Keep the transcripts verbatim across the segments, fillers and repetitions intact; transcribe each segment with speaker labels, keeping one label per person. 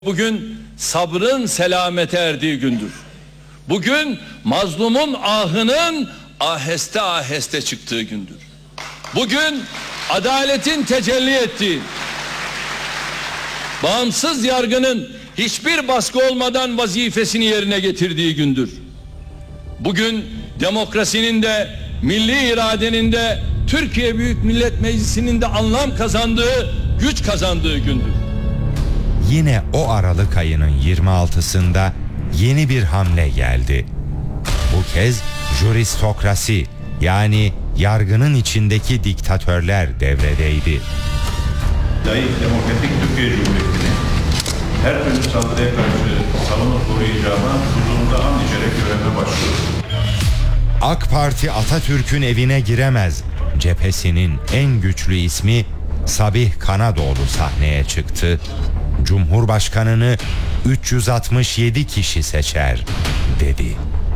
Speaker 1: Bugün sabrın selamete erdiği gündür. Bugün mazlumun ahının aheste aheste çıktığı gündür. Bugün adaletin tecelli ettiği, bağımsız yargının hiçbir baskı olmadan vazifesini yerine getirdiği gündür. Bugün demokrasinin de, milli iradenin de, Türkiye Büyük Millet Meclisi'nin de anlam kazandığı, güç kazandığı gündür.
Speaker 2: Yine o Aralık ayının yirmi altısında yeni bir hamle geldi. Bu kez juristokrasi, yani yargının içindeki diktatörler devredeydi.
Speaker 3: Layık demokratik Türkiye Cumhuriyeti'ni her türlü saldırıya karşı savunup koruyacağıma huzurunda and içerek göreve başlıyorum.
Speaker 2: AK Parti Atatürk'ün evine giremez cephesinin en güçlü ismi Sabih Kanadoğlu sahneye çıktı. Cumhurbaşkanını üç yüz altmış yedi kişi seçer dedi.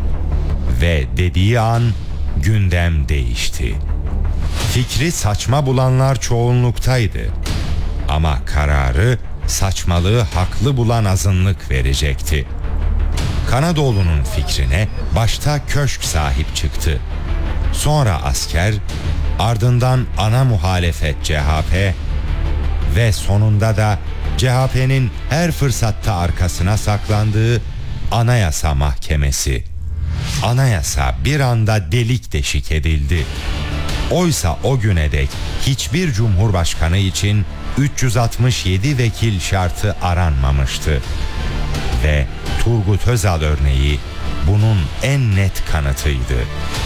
Speaker 2: Ve dediği an gündem değişti. Fikri saçma bulanlar çoğunluktaydı. Ama kararı saçmalığı haklı bulan azınlık verecekti. Kanadoğlu'nun fikrine başta köşk sahip çıktı. Sonra asker, ardından ana muhalefet C H P ve sonunda da C H P'nin her fırsatta arkasına saklandığı Anayasa Mahkemesi. Anayasa bir anda delik deşik edildi. Oysa o güne dek hiçbir cumhurbaşkanı için üç yüz altmış yedi vekil şartı aranmamıştı. Ve Turgut Özal örneği bunun en net kanıtıydı.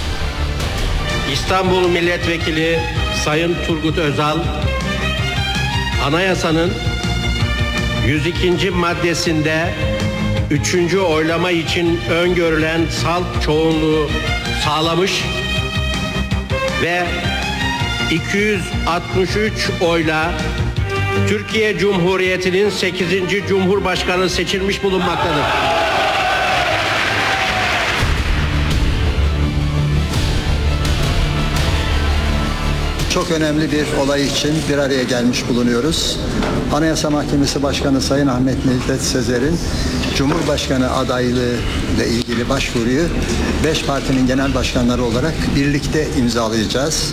Speaker 4: İstanbul Milletvekili Sayın Turgut Özal, Anayasanın yüz ikinci maddesinde üçüncü oylama için öngörülen salt çoğunluğu sağlamış ve iki yüz altmış üç oyla Türkiye Cumhuriyeti'nin sekizinci Cumhurbaşkanı seçilmiş bulunmaktadır.
Speaker 5: Çok önemli bir olay için bir araya gelmiş bulunuyoruz. Anayasa Mahkemesi Başkanı Sayın Ahmet Necdet Sezer'in Cumhurbaşkanı adaylığı ile ilgili başvuruyu beş partinin genel başkanları olarak birlikte imzalayacağız.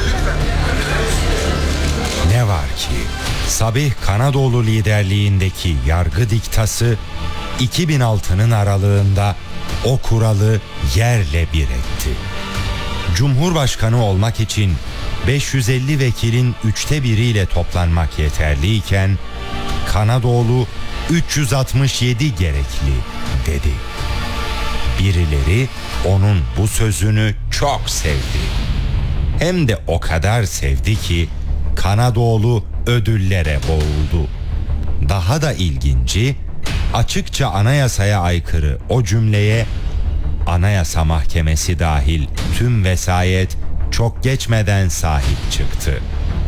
Speaker 2: Ne var ki Sabih Kanadoğlu liderliğindeki yargı diktası iki bin altının aralığında o kuralı yerle bir etti. Cumhurbaşkanı olmak için beş yüz elli vekilin üçte biriyle toplanmak yeterliyken Kanadoğlu üç yüz altmış yedi gerekli dedi. Birileri onun bu sözünü çok sevdi. Hem de o kadar sevdi ki Kanadoğlu ödüllere boğuldu. Daha da ilginci, açıkça anayasaya aykırı o cümleye Anayasa Mahkemesi dahil tüm vesayet çok geçmeden sahip çıktı.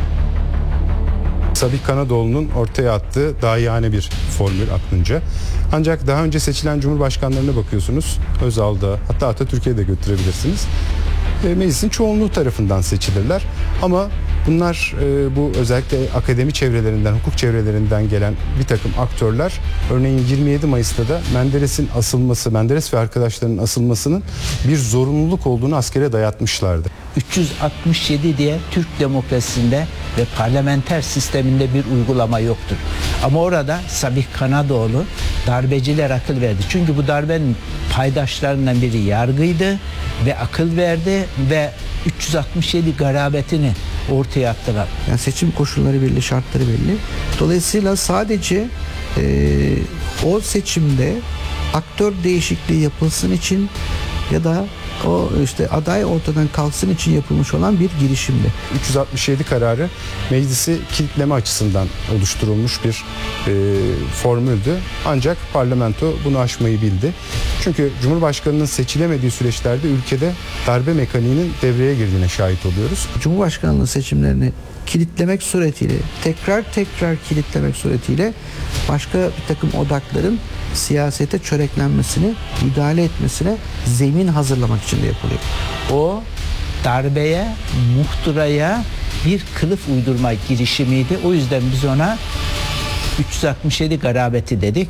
Speaker 6: Sabih Kanadoğlu'nun ortaya attığı dahiyane bir formül aklınca. Ancak daha önce seçilen cumhurbaşkanlarına bakıyorsunuz. Özal'da, hatta Atatürk'e de götürebilirsiniz. E, meclisin çoğunluğu tarafından seçilirler. Ama bunlar e, bu özellikle akademi çevrelerinden, hukuk çevrelerinden gelen bir takım aktörler, örneğin yirmi yedi Mayıs'ta da Menderes'in asılması, Menderes ve arkadaşlarının asılmasının bir zorunluluk olduğunu askere dayatmışlardı.
Speaker 7: üç yüz altmış yedi diye Türk demokrasisinde ve parlamenter sisteminde bir uygulama yoktur. Ama orada Sabih Kanadoğlu darbeciler akıl verdi. Çünkü bu darbenin paydaşlarından biri yargıydı ve akıl verdi ve üç yüz altmış yedi garabetini ortaya attılar.
Speaker 8: Yani seçim koşulları belli, şartları belli. Dolayısıyla sadece e, o seçimde aktör değişikliği yapılsın için ya da o işte aday ortadan kalksın için yapılmış olan bir girişimdi.
Speaker 6: üç yüz altmış yedi kararı meclisi kilitleme açısından oluşturulmuş bir e, formüldü. Ancak parlamento bunu aşmayı bildi. Çünkü Cumhurbaşkanı'nın seçilemediği süreçlerde ülkede darbe mekaniğinin devreye girdiğine şahit oluyoruz.
Speaker 8: Cumhurbaşkanlığı seçimlerini kilitlemek suretiyle, tekrar tekrar kilitlemek suretiyle başka bir takım odakların siyasete çöreklenmesini, müdahale etmesine zemin hazırlamak için de yapılıyor.
Speaker 7: O darbeye, muhtıraya bir kılıf uydurma girişimiydi. O yüzden biz ona üç yüz altmış yedi garabeti dedik.